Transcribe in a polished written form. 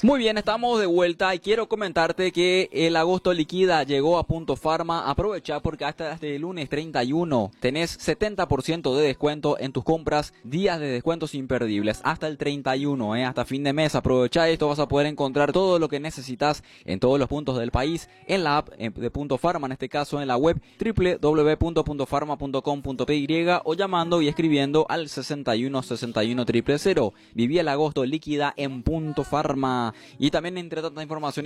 Muy bien, estamos de vuelta y quiero comentarte que el agosto liquida llegó a Punto Pharma. Aprovecha porque hasta el lunes 31 tenés 70% de descuento en tus compras, días de descuentos imperdibles. Hasta el 31, hasta fin de mes. Aprovecha esto, vas a poder encontrar todo lo que necesitas en todos los puntos del país, en la app de Punto Pharma, en este caso en la web www.puntopharma.com.py o llamando y escribiendo al 61 61 000. Viví el agosto líquida en Punto Pharma. Y también entre tanta información